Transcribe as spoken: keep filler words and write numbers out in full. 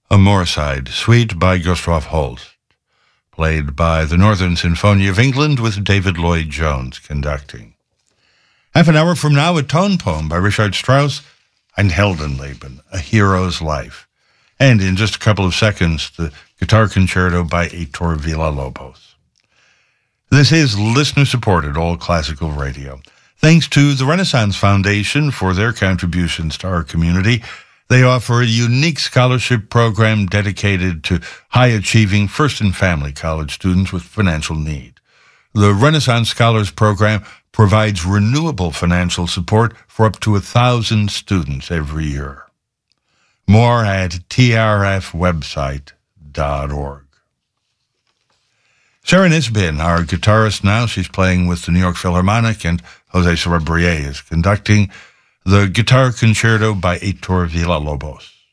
A Moorside Suite by Gustav Holst, played by the Northern Symphony of England with David Lloyd-Jones conducting. Half an hour from now, a tone poem by Richard Strauss, Ein Heldenleben, A Hero's Life. And in just a couple of seconds, the guitar concerto by Heitor Villa-Lobos. This is listener-supported All Classical Radio. Thanks to the Renaissance Foundation for their contributions to our community. They offer a unique scholarship program dedicated to high-achieving first and family college students with financial need. The Renaissance Scholars Program provides renewable financial support for up to a thousand students every year. More at t r f website dot org. Sarah Nisbin, our guitarist now, she's playing with the New York Philharmonic, and Jose Sorabrier is conducting the guitar concerto by Heitor Villa-Lobos.